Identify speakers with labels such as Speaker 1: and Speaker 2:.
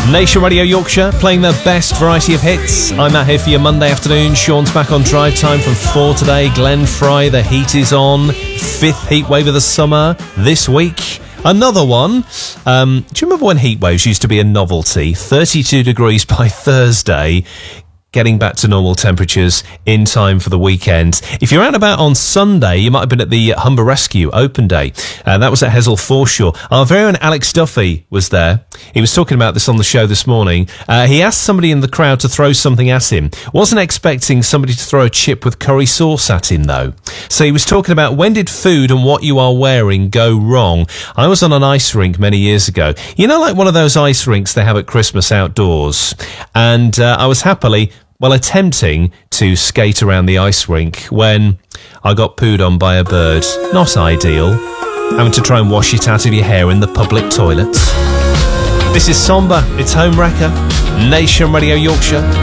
Speaker 1: Nation Radio Yorkshire, playing the best variety of hits. I'm out here for your Monday afternoon. Sean's back on drive time from 4 today. Glenn Fry, the heat is on. 5th heat wave of the summer this week. Another one. Do you remember when heat waves used to be a novelty? 32 degrees by Thursday. Getting back to normal temperatures in time for the weekend. If you're out and about on Sunday, you might have been at the Humber Rescue Open Day. That was at Hessel Foreshore. Our very own Alex Duffy was there. He was talking about this on the show this morning. He asked somebody in the crowd to throw something at him. Wasn't expecting somebody to throw a chip with curry sauce at him, though. So he was talking about when did food and what you are wearing go wrong. I was on an ice rink many years ago. You know, like one of those ice rinks they have at Christmas outdoors. And I was happily attempting to skate around the ice rink when I got pooed on by a bird. Not ideal. Having to try and wash it out of your hair in the public toilets. This is Somber. It's Home Wrecker. Nation Radio Yorkshire.